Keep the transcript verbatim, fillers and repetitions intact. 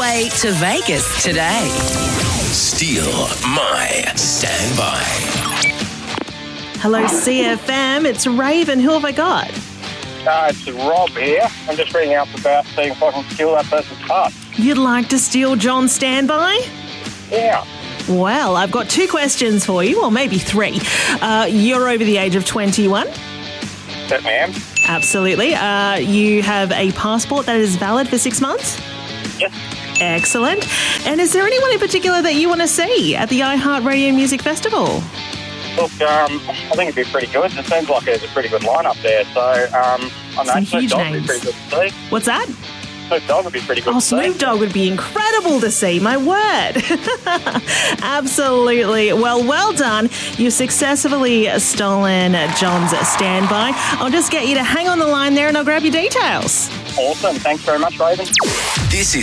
way to Vegas today. Steal My Standby. Hello, C F M. It's Raven. Who have I got? Uh, it's Rob here. I'm just reading out about seeing if I can steal that person's heart. You'd like to steal John's standby? Yeah. Well, I've got two questions for you, or maybe three. Uh, you're over the age of twenty-one? Certainly am. Absolutely. Uh, you have a passport that is valid for six months? Yes. Excellent. And is there anyone in particular that you want to see at the iHeartRadio Music Festival? Look, um, I think it'd be pretty good. It seems like there's a pretty good lineup there. So, um, I know Some Snoop huge Dogg would be names. pretty good to see. What's that? Snoop Dogg would be pretty good Oh, to see. Snoop Dogg would be incredible to see, my word. Absolutely. Well, well done. You've successfully stolen John's standby. I'll just get you to hang on the line there and I'll grab your details. Awesome. Thanks very much, Raven. This is